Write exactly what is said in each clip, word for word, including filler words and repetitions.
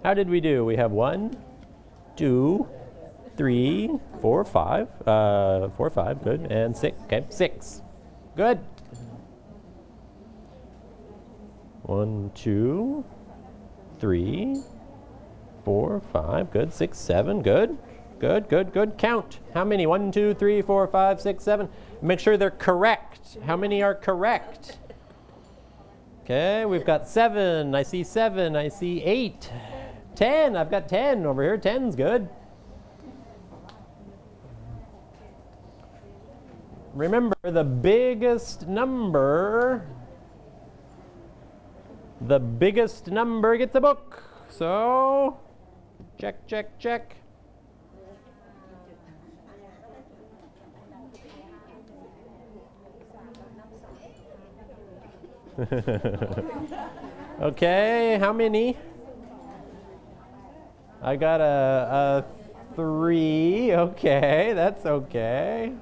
How did we do? We have one, two, three, four, five. Uh, four, five, good. And six, okay, six. Good. One, two, three, four, five, good. Six, seven, good. Good, good, good. Count. How many? One, two, three, four, five, six, seven. Make sure they're correct. How many are correct? Okay, we've got seven. I see seven. I see eight. Ten. I've got ten over here. Ten's good. Remember, the biggest number, the biggest number gets a book. So, check, check, check. Okay, how many? I got a, a three. Okay, that's okay.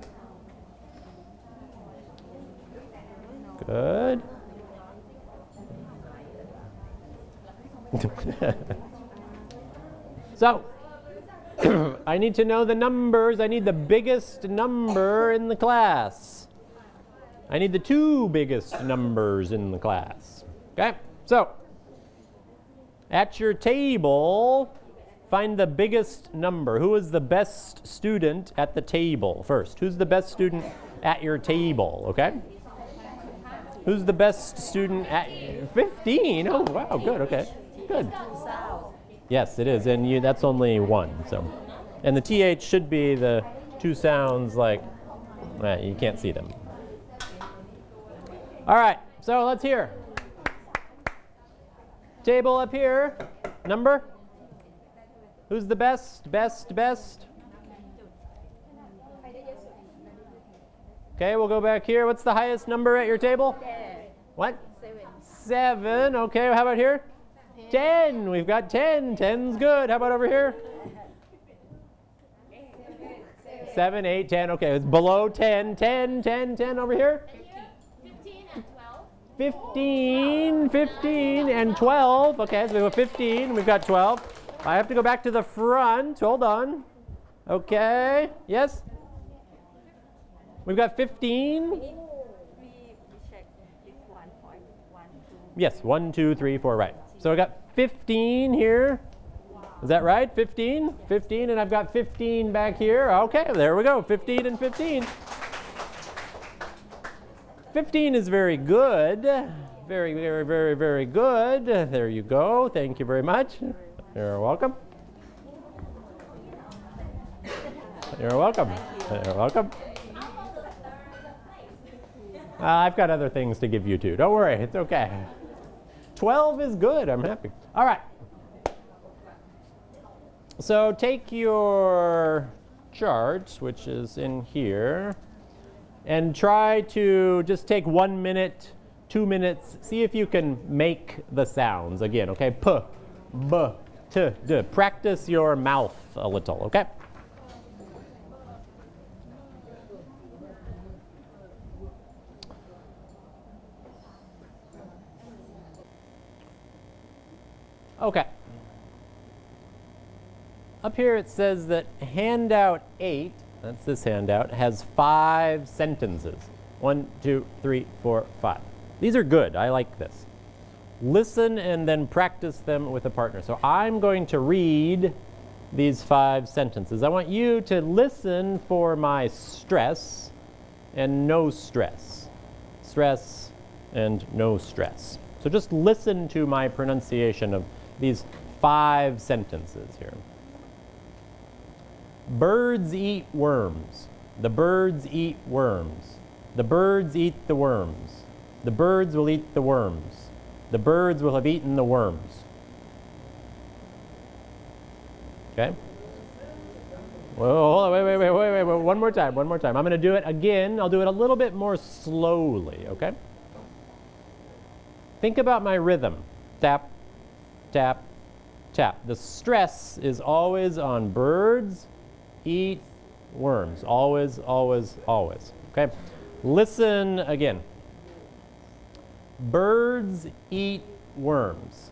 Good. So, I need to know the numbers. I need the biggest number in the class. I need the two biggest numbers in the class. Okay, so at your table, find the biggest number. Who is the best student at the table first? Who's the best student at your table, okay? Who's the best student at fifteen? Oh, wow, good, okay, good. Yes, it is, and you, that's only one, so. And the T H should be the two sounds like, eh, you can't see them. All right, so let's hear. Table up here, number? Who's the best, best, best? Okay, we'll go back here. What's the highest number at your table? Ten. What? Seven. Seven, okay, how about here? Ten. Ten, we've got ten. Ten's good. How about over here? Seven, eight, ten, okay, it's below ten. Ten, ten, ten over here? Fifteen and twelve. fifteen, fifteen, and twelve. Okay, so we have fifteen, we've got twelve. I have to go back to the front. Hold on. Okay, yes? We've got fifteen. We, we check if one point one, two. Yes, one, two, three, four, right. So I got fifteen here. Is that right? fifteen? fifteen, and I've got fifteen back here. Okay, there we go. fifteen and fifteen. fifteen is very good. Very, very, very, very good. There you go. Thank you very much. You're welcome. You're welcome. You're welcome. Uh, I've got other things to give you too. Don't worry, it's okay. twelve is good, I'm happy. All right. So take your chart, which is in here, and try to just take one minute, two minutes, see if you can make the sounds again, okay? P, B, T, D. Practice your mouth a little, okay? Okay. Up here it says that handout eight, that's this handout, has five sentences. One, two, three, four, five. These are good. I like this. Listen and then practice them with a partner. So I'm going to read these five sentences. I want you to listen for my stress and no stress. Stress and no stress. So just listen to my pronunciation of these five sentences here. Birds eat worms. The birds eat worms. The birds eat the worms. The birds will eat the worms. The birds will have eaten the worms. Okay? Well, wait, wait, wait, wait, wait, wait, one more time, one more time. I'm going to do it again. I'll do it a little bit more slowly, okay? Think about my rhythm. Tap, tap, tap. The stress is always on birds eat worms. Always, always, always. Okay? Listen again. Birds eat worms.